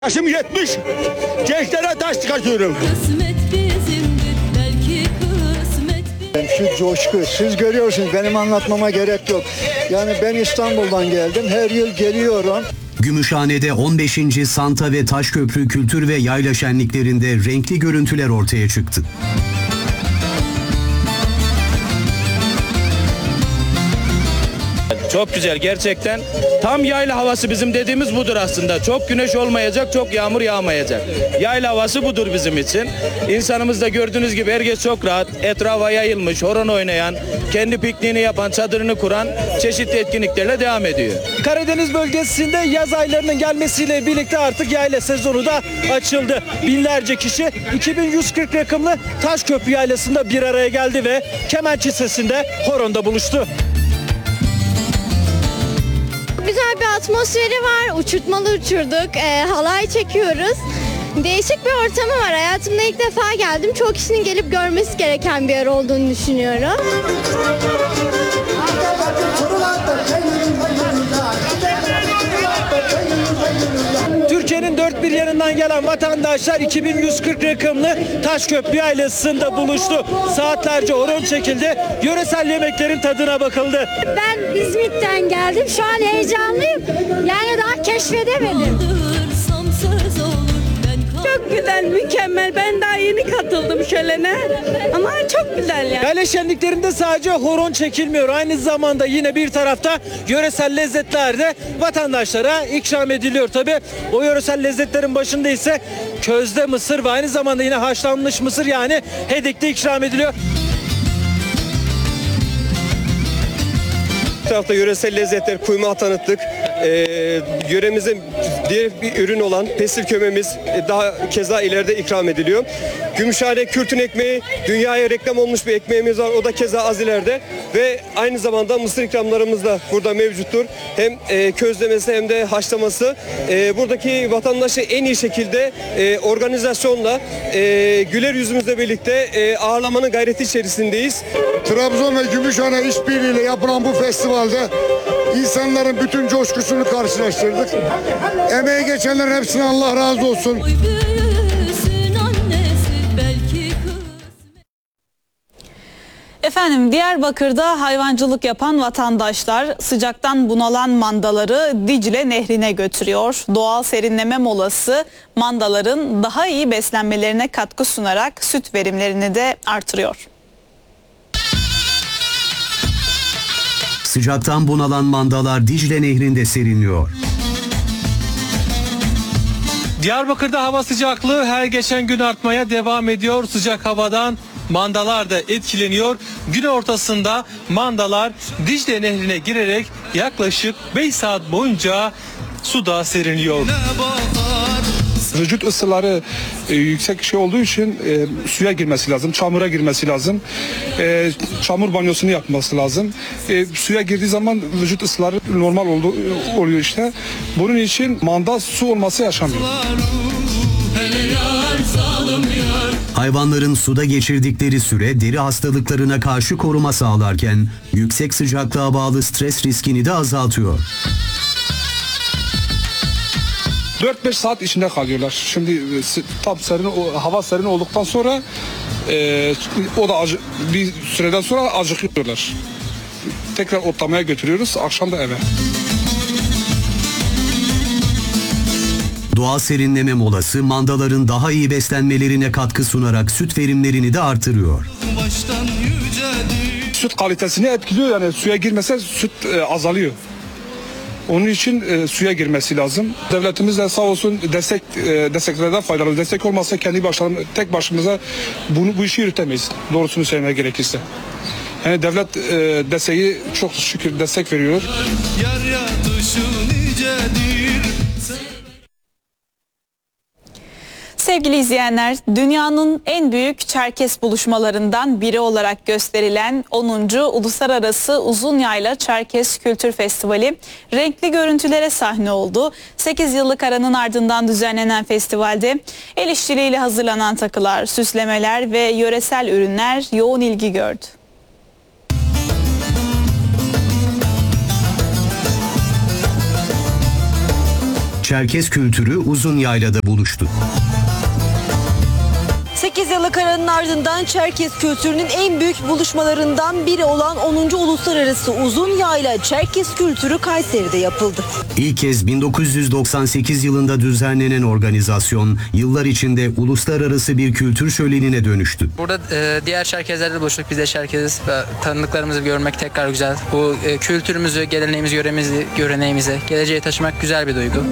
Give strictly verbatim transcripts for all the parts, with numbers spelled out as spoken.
Yaşım yetmiş, gençlere taş çıkartıyorum. Kısmet bizimdir, belki kısmet bizimdir. Şu coşku, siz görüyorsunuz, benim anlatmama gerek yok. Yani ben İstanbul'dan geldim, her yıl geliyorum. Gümüşhane'de on beşinci Santa ve Taşköprü Kültür ve Yayla Şenliklerinde renkli görüntüler ortaya çıktı. Çok güzel gerçekten. Tam yayla havası bizim dediğimiz budur aslında. Çok güneş olmayacak, çok yağmur yağmayacak. Yayla havası budur bizim için. İnsanımız da gördüğünüz gibi herkes çok rahat. Etrafa yayılmış, horon oynayan, kendi pikniğini yapan, çadırını kuran çeşitli etkinliklerle devam ediyor. Karadeniz bölgesinde yaz aylarının gelmesiyle birlikte artık yayla sezonu da açıldı. Binlerce kişi iki bin yüz kırk rakımlı Taşköprü Yaylası'nda bir araya geldi ve Kemençi Sesi'nde horonda buluştu. Güzel bir atmosferi var. Uçurtmalı uçurduk. E, halay çekiyoruz. Değişik bir ortamı var. Hayatımda ilk defa geldim. Çok kişinin gelip görmesi gereken bir yer olduğunu düşünüyorum. Türkiye'nin dört bir yanından gelen vatandaşlar iki bin yüz kırk rakımlı Taşköprü Yaylası'nda buluştu. Saatlerce horon çekildi. Yöresel yemeklerin tadına bakıldı. Ben İzmit'ten geldim. Şu an heyecanlıyım. Yani daha keşfedemedim. Alırsam söz olur, ben kal- Çok güzel, mükemmel. Ben daha yeni katıldım şölene. Ama çok güzel yani. Yayla şenliklerinde sadece horon çekilmiyor. Aynı zamanda yine bir tarafta yöresel lezzetler de vatandaşlara ikram ediliyor. Tabii o yöresel lezzetlerin başında ise közde mısır ve aynı zamanda yine haşlanmış mısır yani hedikte ikram ediliyor. Bu tarafta yöresel lezzetler, kuymağı tanıttık. Ee, yöremizin diğer bir ürün olan pestil kömemiz e, daha keza ileride ikram ediliyor. Gümüşhane Kürtün ekmeği, dünyaya reklam olmuş bir ekmeğimiz var. O da keza az ileride. Ve aynı zamanda mısır ikramlarımız da burada mevcuttur. Hem e, közlemesi hem de haşlaması. E, buradaki vatandaşı en iyi şekilde e, organizasyonla e, güler yüzümüzle birlikte e, ağırlamanın gayreti içerisindeyiz. Trabzon ve Gümüşhane işbirliğiyle yapılan bu festivalde insanların bütün coşkusunu karşılaştırdık. Emeği geçenlerin hepsine Allah razı olsun. Oy büyüsün annesi, belki kısmet. Efendim Diyarbakır'da hayvancılık yapan vatandaşlar sıcaktan bunalan mandaları Dicle Nehri'ne götürüyor. Doğal serinleme molası mandaların daha iyi beslenmelerine katkı sunarak süt verimlerini de artırıyor. Sıcaktan bunalan mandalar Dicle Nehri'nde serinliyor. Diyarbakır'da hava sıcaklığı her geçen gün artmaya devam ediyor. Sıcak havadan mandalar da etkileniyor. Gün ortasında mandalar Dicle Nehri'ne girerek yaklaşık beş saat boyunca suda serinliyor. Vücut ısıları e, yüksek şey olduğu için e, suya girmesi lazım, çamura girmesi lazım. E, çamur banyosunu yapması lazım. E, suya girdiği zaman vücut ısıları normal oldu, oluyor işte. Bunun için manda su olması yaşanmıyor. Hayvanların suda geçirdikleri süre deri hastalıklarına karşı koruma sağlarken yüksek sıcaklığa bağlı stres riskini de azaltıyor. dört beş saat içinde kalıyorlar. Şimdi e, tam serin, o, hava serin olduktan sonra e, o da acı, bir süreden sonra acıkıyorlar. Tekrar otlamaya götürüyoruz. Akşam da eve. Doğal serinleme molası mandaların daha iyi beslenmelerine katkı sunarak süt verimlerini de artırıyor. Süt kalitesini etkiliyor, yani suya girmese süt e, azalıyor. Onun için e, suya girmesi lazım. Devletimiz de sağ olsun destek e, desteklerden faydalanıyor. Destek olmazsa kendi başlarına, tek başımıza bunu bu işi yürütemeyiz. Doğrusunu söylemeye gerekirse. Yani devlet e, desteği çok şükür destek veriyor. Yar Sevgili izleyenler, dünyanın en büyük Çerkes buluşmalarından biri olarak gösterilen onuncu Uluslararası Uzun Yayla Çerkes Kültür Festivali renkli görüntülere sahne oldu. sekiz yıllık aranın ardından düzenlenen festivalde el işçiliğiyle hazırlanan takılar, süslemeler ve yöresel ürünler yoğun ilgi gördü. Çerkes kültürü Uzunyaylı'da buluştu. sekiz yıllık aranın ardından Çerkes kültürünün en büyük buluşmalarından biri olan onuncu Uluslararası Uzunyayla Çerkes Kültürü Kayseri'de yapıldı. İlk kez bin dokuz yüz doksan sekiz yılında düzenlenen organizasyon yıllar içinde uluslararası bir kültür şölenine dönüştü. Burada e, diğer Çerkezlerle buluştuk. Biz de Çerkeziz ve tanıdıklarımızı görmek tekrar güzel. Bu e, kültürümüzü, geleneğimizi, yöremizi, göreneğimizi geleceğe taşımak güzel bir duygu.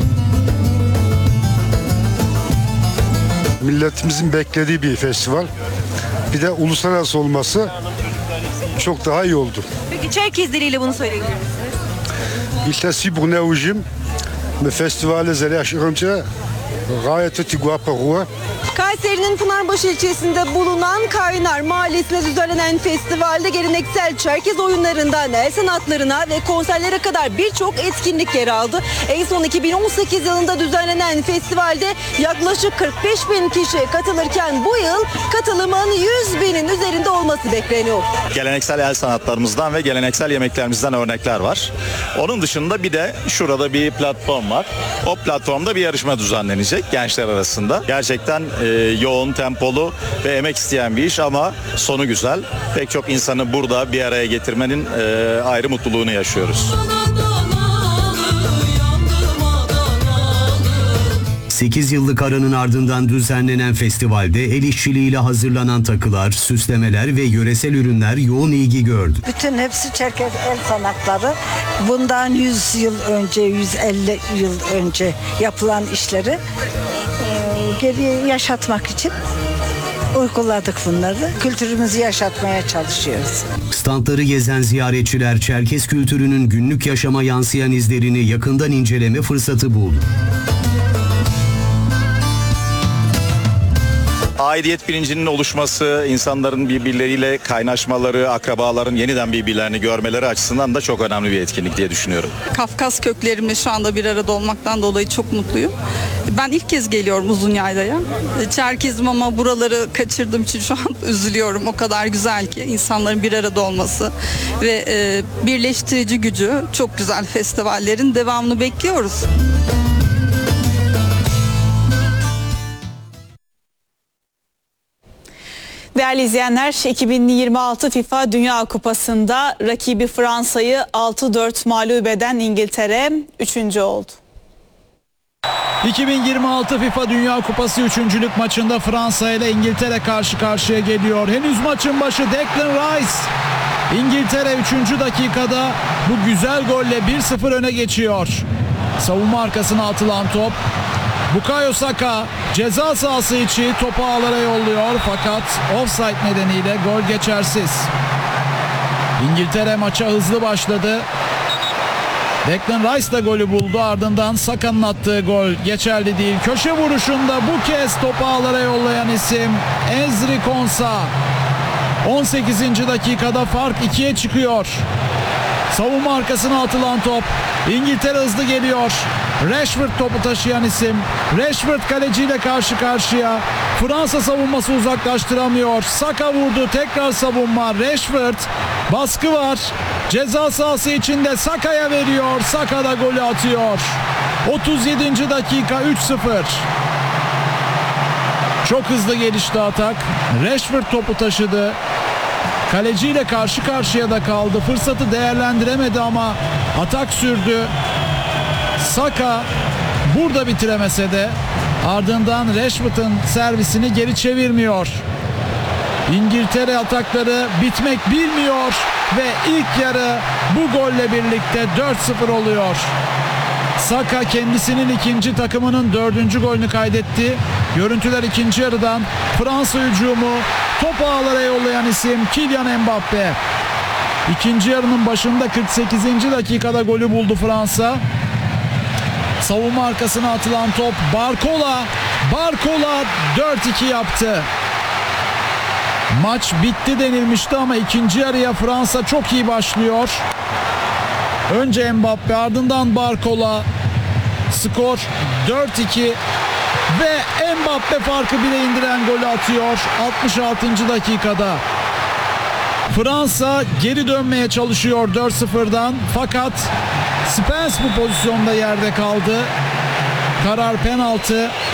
Milletimizin beklediği bir festival. Bir de uluslararası olması çok daha iyi oldu. Peki Çerkez diliyle bunu söyleyebilir misiniz? Il s'agit pour nous le festival zeliaşırınca gayet tigua. Kayseri'nin Pınarbaşı ilçesinde bulunan Kaynar Mahallesi'nde düzenlenen festivalde geleneksel Çerkez oyunlarından el sanatlarına ve konserlere kadar birçok etkinlik yer aldı. En son iki bin on sekiz yılında düzenlenen festivalde yaklaşık kırk beş bin kişi katılırken bu yıl katılımın yüz binin üzerinde olması bekleniyor. Geleneksel el sanatlarımızdan ve geleneksel yemeklerimizden örnekler var. Onun dışında bir de şurada bir platform var. O platformda bir yarışma düzenlenecek gençler arasında. Gerçekten e, yoğun, tempolu ve emek isteyen bir iş ama sonu güzel. Pek çok insanı burada bir araya getirmenin e, ayrı mutluluğunu yaşıyoruz. sekiz yıllık aranın ardından düzenlenen festivalde el işçiliğiyle hazırlanan takılar, süslemeler ve yöresel ürünler yoğun ilgi gördü. Bütün hepsi Çerkez el sanatları. Bundan yüz yıl önce, yüz elli yıl önce yapılan işleri e, geri yaşatmak için uyguladık bunları. Kültürümüzü yaşatmaya çalışıyoruz. Standları gezen ziyaretçiler Çerkes kültürünün günlük yaşama yansıyan izlerini yakından inceleme fırsatı buldu. Aidiyet bilincinin oluşması, insanların birbirleriyle kaynaşmaları, akrabaların yeniden birbirlerini görmeleri açısından da çok önemli bir etkinlik diye düşünüyorum. Kafkas köklerimle şu anda bir arada olmaktan dolayı çok mutluyum. Ben ilk kez geliyorum Uzunyayla'ya. Çerkezim ama buraları kaçırdığım için şu an üzülüyorum. O kadar güzel ki insanların bir arada olması ve e, birleştirici gücü çok güzel. Festivallerin devamını bekliyoruz. Değerli izleyenler, iki bin yirmi altı FIFA Dünya Kupası'nda rakibi Fransa'yı altı dört mağlup eden İngiltere üçüncü oldu. iki bin yirmi altı FIFA Dünya Kupası üçüncülük maçında Fransa ile İngiltere karşı karşıya geliyor. Henüz maçın başı Declan Rice. İngiltere üçüncü dakikada bu güzel golle bir sıfır öne geçiyor. Savunma arkasına atılan top. Bukayo Saka ceza sahası içi topu ağlara yolluyor fakat offside nedeniyle gol geçersiz. İngiltere maça hızlı başladı. Declan Rice da golü buldu, ardından Saka'nın attığı gol geçerli değil. Köşe vuruşunda bu kez topu ağlara yollayan isim Ezri Konsa. on sekizinci dakikada fark ikiye çıkıyor. Savunma arkasına atılan top. İngiltere hızlı geliyor. Rashford topu taşıyan isim. Rashford kaleciyle karşı karşıya. Fransa savunması uzaklaştıramıyor. Saka vurdu. Tekrar savunma. Rashford. Baskı var. Ceza sahası içinde Saka'ya veriyor. Saka da golü atıyor. otuz yedinci dakika üç sıfır. Çok hızlı gelişti atak. Rashford topu taşıdı. Kaleciyle karşı karşıya da kaldı. Fırsatı değerlendiremedi ama atak sürdü. Saka burada bitiremese de ardından Rashford'un servisini geri çevirmiyor. İngiltere atakları bitmek bilmiyor ve ilk yarı bu golle birlikte dört sıfır oluyor. Saka kendisinin ikinci, takımının dördüncü golünü kaydetti. Görüntüler ikinci yarıdan. Fransa hücumu, topu ağlara yollayan isim Kylian Mbappe. İkinci yarının başında kırk sekizinci dakikada golü buldu Fransa. Savunma arkasına atılan top Barcola. Barcola dört iki yaptı. Maç bitti denilmişti ama ikinci yarıya Fransa çok iyi başlıyor. Önce Mbappe, ardından Barcola. Skor dört iki ve Mbappe farkı bire indiren golü atıyor altmış altıncı dakikada. Fransa geri dönmeye çalışıyor dört sıfırdan fakat Spence bu pozisyonda yerde kaldı. Karar penaltı.